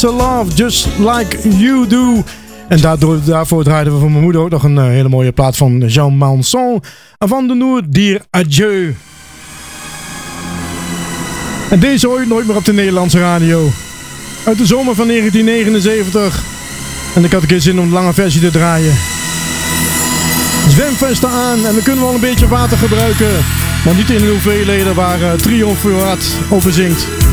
a love just like you do. En daarvoor draaiden we voor mijn moeder ook nog een hele mooie plaat van Jean Manson. Avant de nous dire adieu. En deze hoor je nooit meer op de Nederlandse radio. Uit de zomer van 1979. En ik had een keer zin om een lange versie te draaien. Zwemvesten aan en we kunnen wel een beetje water gebruiken. Maar niet in de hoeveelheden waar Triumvirat over zingt.